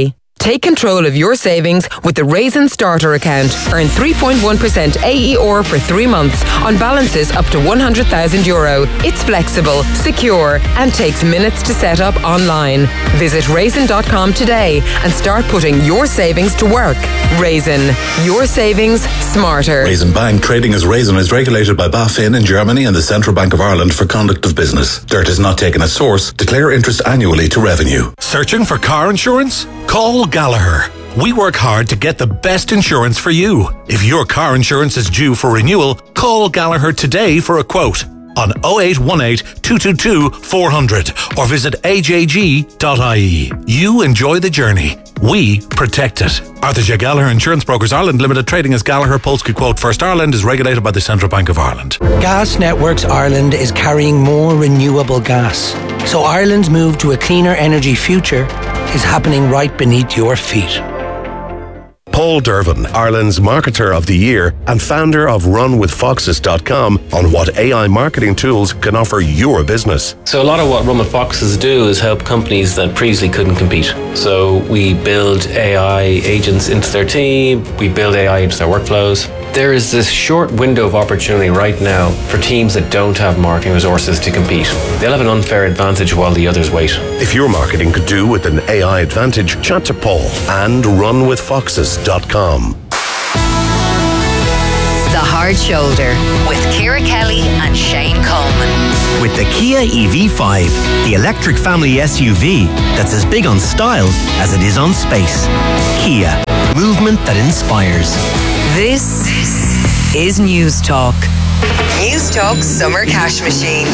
Take control of your savings with the Raisin Starter account. Earn three point one percent A E R for three months on balances up to one hundred thousand euro. It's flexible, secure, and takes minutes to set up online. Visit raisin dot com today and start putting your savings to work. Raisin, your savings smarter. Raisin Bank, trading as Raisin, is regulated by BaFin in Germany and the Central Bank of Ireland for conduct of business. Dirt is not taken as source. Declare interest annually to revenue. Searching for car insurance? Call Gallagher. We work hard to get the best insurance for you. If your car insurance is due for renewal, call Gallagher today for a quote on oh eight one eight, two two two, four hundred or visit a j g dot i e. You enjoy the journey. We protect it. Arthur J. Gallagher Insurance Brokers Ireland Limited, trading as Gallagher Polska Quote First Ireland, is regulated by the Central Bank of Ireland. Gas Networks Ireland is carrying more renewable gas. So Ireland's move to a cleaner energy future is happening right beneath your feet. Paul Dervin, Ireland's Marketer of the Year and founder of run with foxes dot com, on what A I marketing tools can offer your business. So a lot of what Run with Foxes do is help companies that previously couldn't compete. So we build A I agents into their team, we build A I into their workflows. There is this short window of opportunity right now for teams that don't have marketing resources to compete. They'll have an unfair advantage while the others wait. If your marketing could do with an A I advantage, chat to Paul and run with foxes dot com. The Hard Shoulder with Ciara Kelly and Shane Coleman. With the Kia E V five, the electric family S U V that's as big on style as it is on space. Kia, movement that inspires. This is News Talk. News Talk Summer Cash Machine.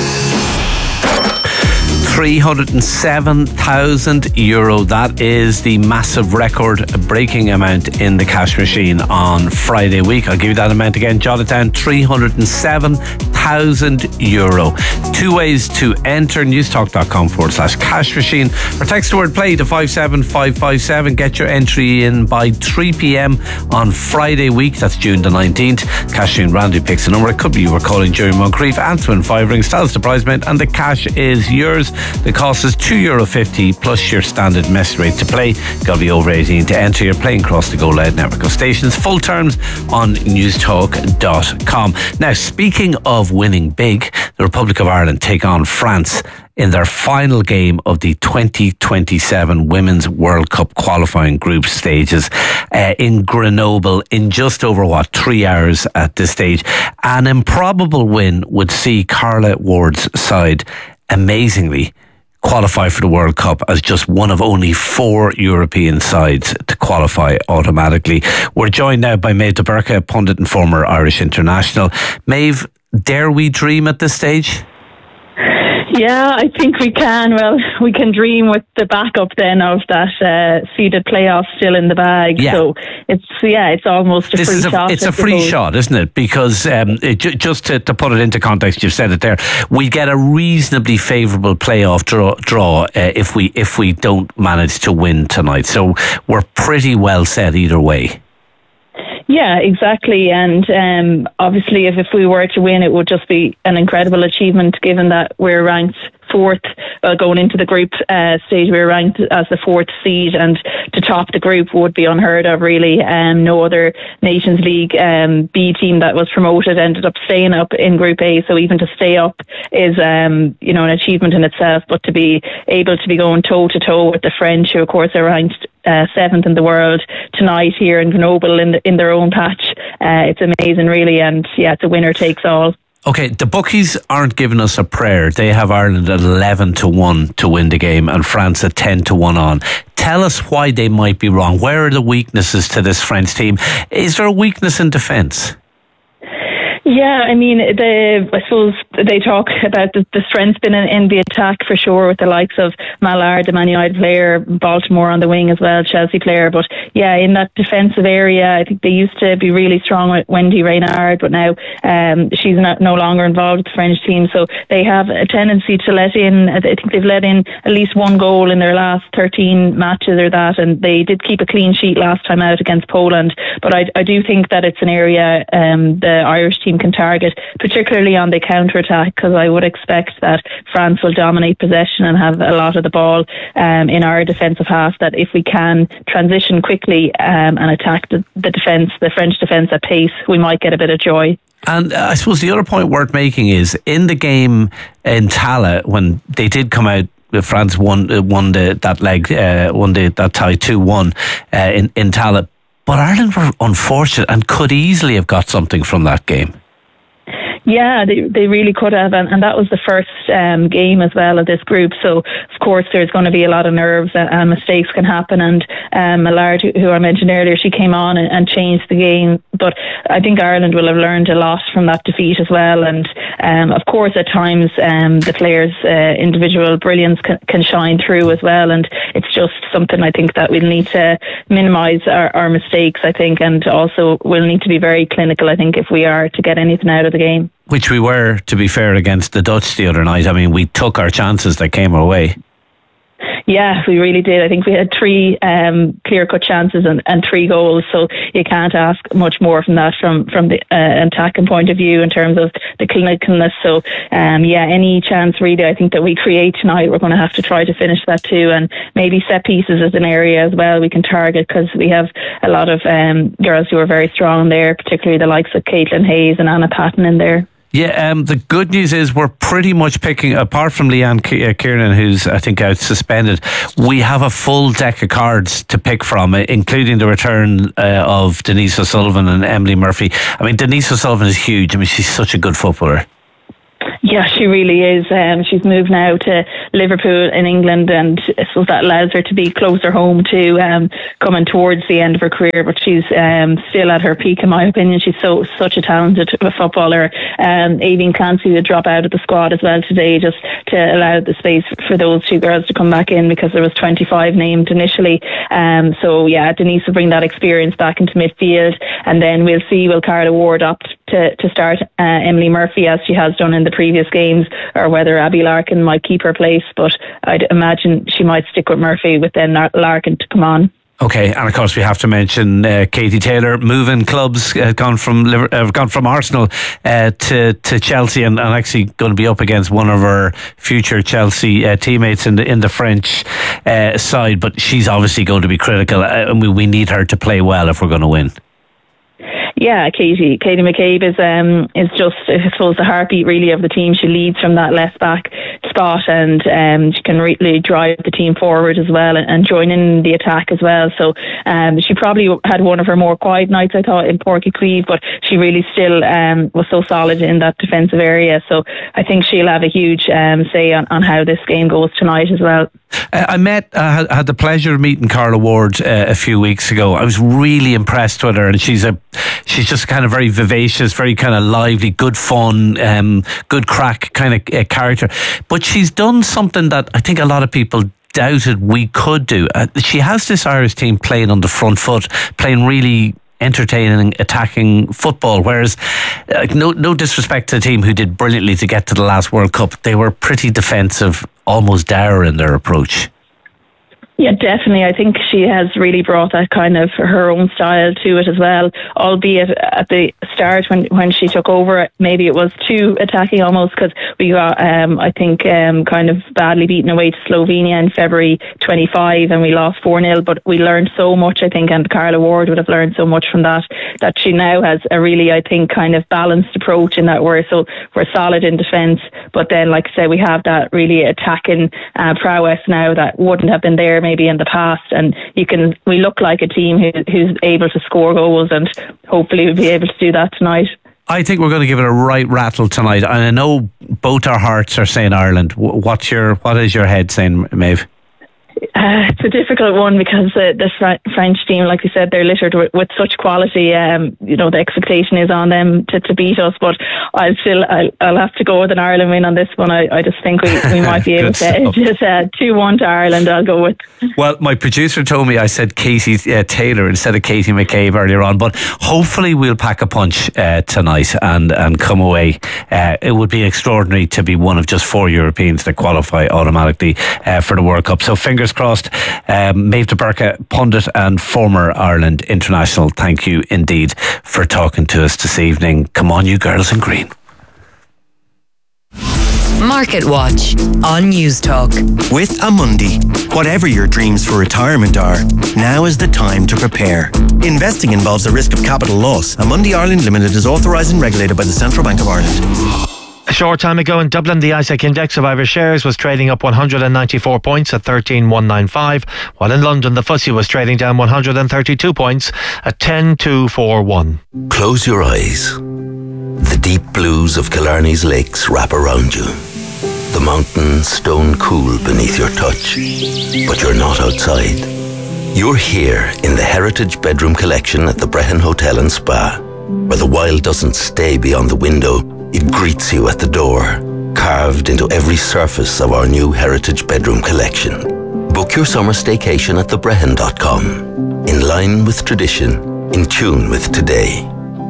three hundred seven thousand euro. That is the massive record breaking amount in the cash machine on Friday week. I'll give you that amount again. Jot it down. three hundred seven thousand euro. Two ways to enter: newstalk.com forward slash cash machine, or text the word play to five seven five five seven. Get your entry in by three p.m. on Friday week. That's June the nineteenth. Cash machine randomly picks a number. It could be you were calling during Moncrief. Answer in five rings. Tell us the prize amount and the cash is yours. The cost is two euro fifty plus your standard mess rate to play. Got to be over eighteen to enter. You're playing across the Go Loud network of stations. Full terms on newstalk dot com. Now, speaking of winning big, the Republic of Ireland take on France in their final game of the twenty twenty-seven Women's World Cup qualifying group stages uh, in Grenoble in just over, what, three hours at this stage. An improbable win would see Carla Ward's side amazingly qualify for the World Cup as just one of only four European sides to qualify automatically. We're joined now by Maeve de Burca, pundit and former Irish international. Maeve, dare we dream at this stage? Yeah, I think we can. Well, we can dream with the backup then of that uh, seeded playoff still in the bag. Yeah. So it's yeah, it's almost a this free is a, shot. It's a free shot, isn't it? Because um, it, ju- just to, to put it into context, you've said it there. We get a reasonably favourable playoff draw, draw uh, if we if we don't manage to win tonight. So we're pretty well set either way. Yeah, exactly. And um, obviously, if, if we were to win, it would just be an incredible achievement, given that we're ranked fourth. Well, going into the group uh, stage, we were ranked as the fourth seed, and to top the group would be unheard of, really. Um, no other Nations League um, B team that was promoted ended up staying up in Group A. So even to stay up is, um, you know, an achievement in itself. But to be able to be going toe to toe with the French, who of course are ranked Uh, seventh in the world tonight here in Grenoble in the, in their own patch. Uh, it's amazing, really, and yeah, it's a winner takes all. Okay, the bookies aren't giving us a prayer. They have Ireland at eleven to one to win the game and France at ten to one on. Tell us why they might be wrong. Where are the weaknesses to this French team? Is there a weakness in defence? Yeah, I mean, the, I suppose they talk about the, the strength in, in the attack for sure, with the likes of Mallard, the Man United player, Baltimore on the wing as well, Chelsea player. But yeah, in that defensive area, I think they used to be really strong with Wendy Reynard, but now um, she's not, no longer involved with the French team. So they have a tendency to let in, I think they've let in at least one goal in their last thirteen matches or that, and they did keep a clean sheet last time out against Poland. But I, I do think that it's an area um, the Irish team team can target, particularly on the counter-attack, because I would expect that France will dominate possession and have a lot of the ball um, in our defensive half, that if we can transition quickly um, and attack the, the defence, the French defence at pace, we might get a bit of joy. And uh, I suppose the other point worth making is in the game in Tallaght, when they did come out, France won uh, won the, that leg, uh, won the, that tie two one uh, in, in Tallaght. But Ireland were unfortunate and could easily have got something from that game. Yeah, they they really could have, and, and that was the first um, game as well of this group. So, of course, there's going to be a lot of nerves and, and mistakes can happen. And um, Millard, who, who I mentioned earlier, she came on and, and changed the game. But I think Ireland will have learned a lot from that defeat as well. And, um, of course, at times um, the players' uh, individual brilliance can, can shine through as well. And it's just something I think that we'll need to minimise our, our mistakes, I think, and also we'll need to be very clinical, I think, if we are to get anything out of the game. Which we were, to be fair, against the Dutch the other night. I mean, we took our chances that came our way. Yeah, we really did. I think we had three um, clear-cut chances and, and three goals, so you can't ask much more from that from, from the uh, attacking point of view in terms of the clinicalness. So, um, yeah, any chance really I think that we create tonight, we're going to have to try to finish that too, and maybe set pieces as an area as well we can target, because we have a lot of um, girls who are very strong there, particularly the likes of Caitlin Hayes and Anna Patton in there. Yeah, um, the good news is we're pretty much picking, apart from Leanne Kiernan, who's I think out suspended, we have a full deck of cards to pick from, including the return uh, of Denise O'Sullivan and Emily Murphy. I mean, Denise O'Sullivan is huge. I mean, she's such a good footballer. Yeah, she really is. Um, she's moved now to Liverpool in England, and I suppose that allows her to be closer home to um, coming towards the end of her career. But she's um, still at her peak, in my opinion. She's so such a talented footballer. Um, Aoibhinn Clancy would drop out of the squad as well today, just to allow the space for those two girls to come back in, because there was twenty-five named initially. Um, so yeah, Denise will bring that experience back into midfield, and then we'll see will Carla Ward opt to to start uh, Emily Murphy as she has done in the previous games, or whether Abby Larkin might keep her place. But I'd imagine she might stick with Murphy, with then Larkin to come on. Okay, and of course we have to mention uh, Katie Taylor moving clubs, uh, gone from uh, gone from Arsenal uh, to to Chelsea, and, and actually going to be up against one of her future Chelsea uh, teammates in the in the French uh, side. But she's obviously going to be critical, uh, and we, we need her to play well if we're going to win. Yeah, Katie Katie McCabe is um is just, I suppose, the heartbeat really of the team. She leads from that left back spot, and um she can really drive the team forward as well, and, and join in the attack as well. So um she probably had one of her more quiet nights, I thought, in Páirc Uí Chaoimh, but she really still um was so solid in that defensive area. So I think she'll have a huge um say on, on how this game goes tonight as well. Uh, I met, I uh, had the pleasure of meeting Carla Ward uh, a few weeks ago. I was really impressed with her, and she's a, she's just kind of very vivacious, very kind of lively, good fun, um, good crack kind of uh, character. But she's done something that I think a lot of people doubted we could do. Uh, she has this Irish team playing on the front foot, playing really entertaining, attacking football, whereas uh, no no disrespect to the team who did brilliantly to get to the last World Cup, they were pretty defensive, almost dour in their approach. Yeah, definitely. I think she has really brought that kind of her own style to it as well, albeit at the start when, when she took over, maybe it was too attacking almost, because we got, um, I think, um, kind of badly beaten away to Slovenia in February twenty-five, and we lost four nil, but we learned so much, I think, and Carla Ward would have learned so much from that, that she now has a really, I think, kind of balanced approach in that we're, so we're solid in defence, but then, like I said, we have that really attacking uh, prowess now that wouldn't have been there maybe in the past, and you can we look like a team who, who's able to score goals, and hopefully we'll be able to do that tonight. I think we're going to give it a right rattle tonight, and I know both our hearts are saying Ireland. What's your what is your head saying, Maeve? Uh, it's a difficult one, because uh, this French team, like you said, they're littered with, with such quality. Um, you know, the expectation is on them to, to beat us, but I'll still I'll, I'll have to go with an Ireland win on this one. I, I just think we, we might be able to just uh, two one to Ireland. I'll go with. Well, my producer told me I said Katie uh, Taylor instead of Katie McCabe earlier on, but hopefully we'll pack a punch uh, tonight and and come away. Uh, it would be extraordinary to be one of just four Europeans that qualify automatically uh, for the World Cup. So fingers fingers crossed. Um, Maeve de Burka, pundit and former Ireland international, thank you indeed for talking to us this evening. Come on, you girls in green. Market Watch on News Talk. With Amundi, whatever your dreams for retirement are, now is the time to prepare. Investing involves a risk of capital loss. Amundi Ireland Limited is authorised and regulated by the Central Bank of Ireland. A short time ago in Dublin, the I S E C index of Irish shares was trading up one hundred ninety-four points at thirteen thousand one hundred ninety-five, while in London the F T S E was trading down one hundred thirty-two points at ten thousand two hundred forty-one. Close your eyes. The deep blues of Killarney's lakes wrap around you. The mountains stone cool beneath your touch, but you're not outside. You're here in the Heritage Bedroom Collection at the Brehon Hotel and Spa, where the wild doesn't stay beyond the window, it greets you at the door, carved into every surface of our new Heritage Bedroom Collection. Book your summer staycation at the brehon dot com. In line with tradition, in tune with today.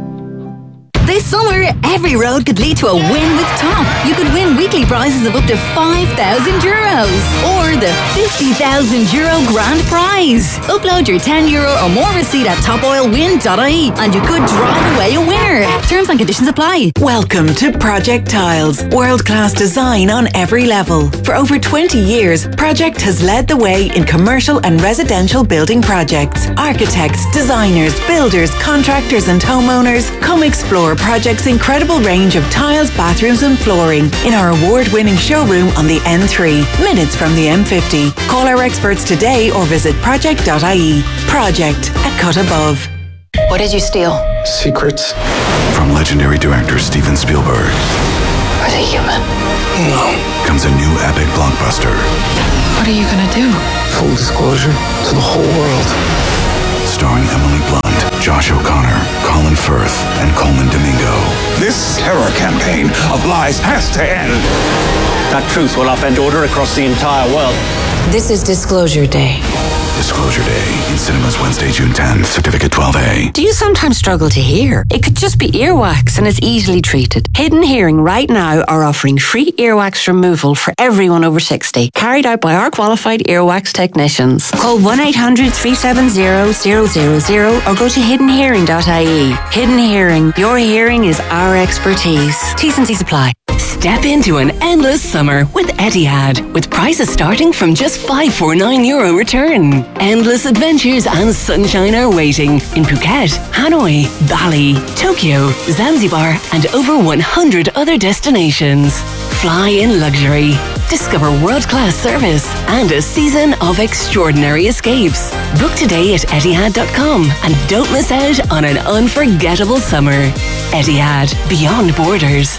This summer, every road could lead to a win with Top. You could win weekly prizes of up to five thousand euros or the fifty thousand euro grand prize. Upload your ten euro or more receipt at top oil win dot I E and you could drive away a winner. Terms and conditions apply. Welcome to Project Tiles, world-class design on every level. For over twenty years, Project has led the way in commercial and residential building projects. Architects, designers, builders, contractors and homeowners, come explore Project's incredible range of tiles, bathrooms and flooring in our award-winning showroom on the N three, minutes from the M fifty. Call our experts today or visit project dot I E. Project, a cut above. What did you steal? Secrets from legendary director Steven Spielberg. Are they human? No. Comes a new epic blockbuster. What are you gonna do? Full disclosure to the whole world. Starring Emily Blunt, Josh O'Connor, Colin Firth, and Coleman Domingo. This terror campaign of lies has to end. That truth will upend order across the entire world. This is Disclosure Day. Disclosure Day in cinemas Wednesday, June tenth. Certificate twelve A. Do you sometimes struggle to hear? It could just be earwax and it's easily treated. Hidden Hearing right now are offering free earwax removal for everyone over sixty, carried out by our qualified earwax technicians. Call one eight hundred three seven zero zero zero zero or go to hidden hearing dot I E. Hidden Hearing, your hearing is our expertise. T's and C's apply. Step into an endless summer with Etihad, with prices starting from just five hundred forty-nine euro return. Endless adventures and sunshine are waiting in Phuket, Hanoi, Bali, Tokyo, Zanzibar, and over one hundred other destinations. Fly in luxury, discover world-class service, and a season of extraordinary escapes. Book today at Etihad dot com and don't miss out on an unforgettable summer. Etihad, beyond borders.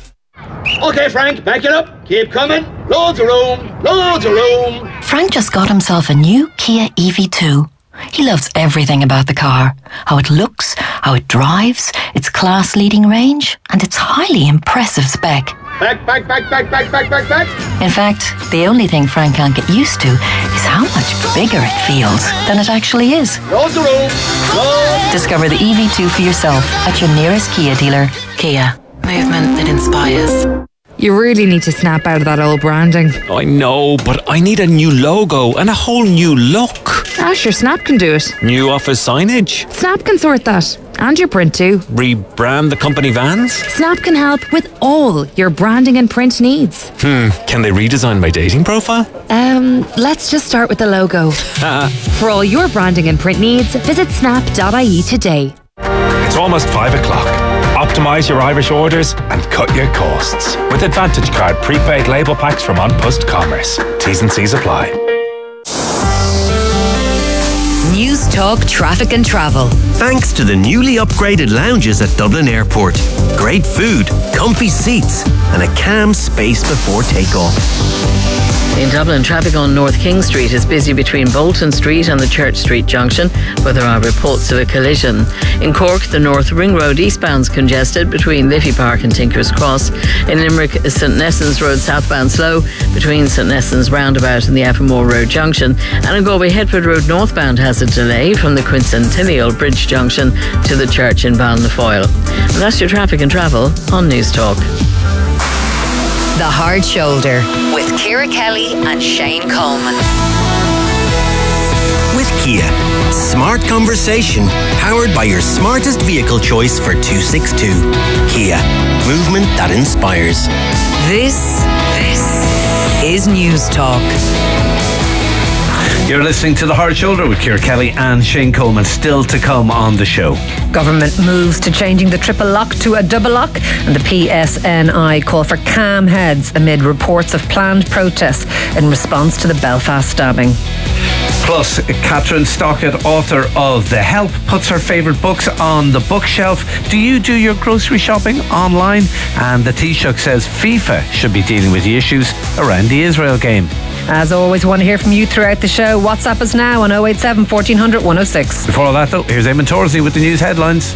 Okay, Frank, back it up. Keep coming. Loads of room. Loads of room. Frank just got himself a new Kia E V two. He loves everything about the car. How it looks, how it drives, its class-leading range, and its highly impressive spec. Back, back, back, back, back, back, back, back. In fact, the only thing Frank can't get used to is how much bigger it feels than it actually is. Loads of room. Loads. Discover the E V two for yourself at your nearest Kia dealer. Kia. Movement that inspires. You really need to snap out of that old branding. I know, but I need a new logo and a whole new look. Ah, sure, Snap can do it. New office signage. Snap can sort that. And your print too. Rebrand the company vans. Snap can help with all your branding and print needs. Hmm, can they redesign my dating profile? Um, let's just start with the logo. For all your branding and print needs, visit snap dot I E today. It's almost five o'clock. Optimise your Irish orders and cut your costs with Advantage Card prepaid label packs from On Post Commerce. T's and C's apply. News Talk Traffic and Travel. Thanks to the newly upgraded lounges at Dublin Airport. Great food, comfy seats, and a calm space before takeoff. In Dublin, traffic on North King Street is busy between Bolton Street and the Church Street junction, where there are reports of a collision. In Cork, the North Ring Road eastbound's congested between Liffey Park and Tinker's Cross. In Limerick, St Nessans Road southbound slow between St Nessans Roundabout and the Evermore Road junction. And in Galway, Headford Road northbound has a delay from the Quincentennial Bridge junction to the church in Balnafoyle. And that's your traffic and travel on News Talk. The Hard Shoulder with Ciara Kelly and Shane Coleman. Kia. Smart conversation powered by your smartest vehicle choice for two sixty-two. Kia. Movement that inspires. This, this is News Talk. You're listening to The Hard Shoulder with Ciara Kelly and Shane Coleman. Still to come on the show. Government moves to changing the triple lock to a double lock, and the P S N I call for calm heads amid reports of planned protests in response to the Belfast stabbing. Plus, Catherine Stockett, author of The Help, puts her favourite books on the bookshelf. Do you do your grocery shopping online? And the Taoiseach says FIFA should be dealing with the issues around the Israel game. As always, want to hear from you throughout the show. WhatsApp us now on oh eight seven, fourteen hundred, one oh six. Before all that, though, here's Eamon Torsley with the news headlines.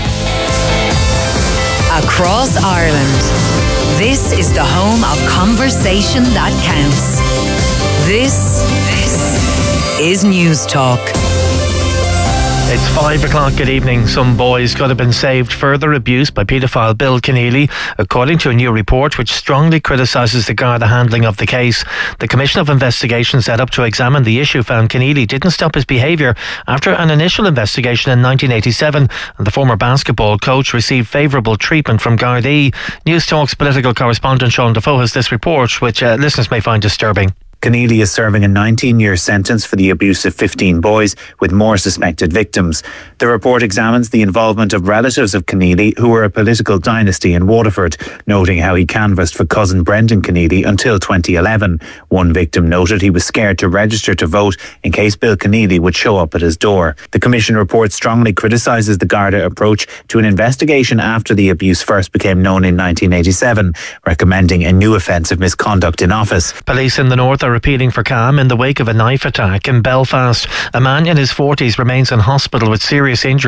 Across Ireland, this is the home of conversation that counts. This, this is News Talk. It's five o'clock. Good evening. Some boys could have been saved further abuse by paedophile Bill Keneally, according to a new report which strongly criticises the Garda handling of the case. The Commission of Investigation set up to examine the issue found Keneally didn't stop his behaviour after an initial investigation in nineteen eighty-seven, and the former basketball coach received favourable treatment from Gardaí. News Talk's political correspondent Sean Defoe has this report, which uh, listeners may find disturbing. Keneally is serving a nineteen-year sentence for the abuse of fifteen boys, with more suspected victims. The report examines the involvement of relatives of Keneally, who were a political dynasty in Waterford, noting how he canvassed for cousin Brendan Keneally until twenty eleven. One victim noted he was scared to register to vote in case Bill Keneally would show up at his door. The Commission report strongly criticises the Garda approach to an investigation after the abuse first became known in nineteen eighty-seven, recommending a new offence of misconduct in office. Police in the north are appealing for calm in the wake of a knife attack in Belfast. A man in his forties remains in hospital with serious injuries.